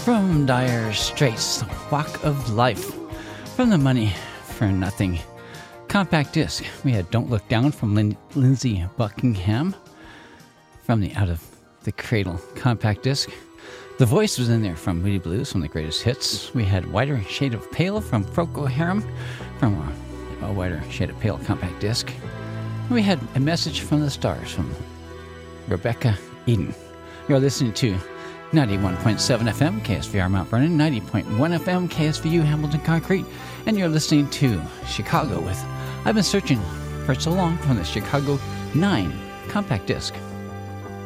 From Dire Straits, The Walk of Life. From the Money for Nothing compact disc, we had Don't Look Down from Lindsey Buckingham. From the Out of the Cradle compact disc, The Voice was in there from Moody Blues, from the greatest hits. We had Whiter Shade of Pale from Procol Harum, from a Whiter Shade of Pale compact disc. We had A Message from the Stars from Rebecca Eden. You're listening to 91.7 FM KSVR Mount Vernon, 90.1 FM KSVU Hamilton Concrete, and you're listening to Chicago with I've Been Searching for So Long from the Chicago 9 compact disc.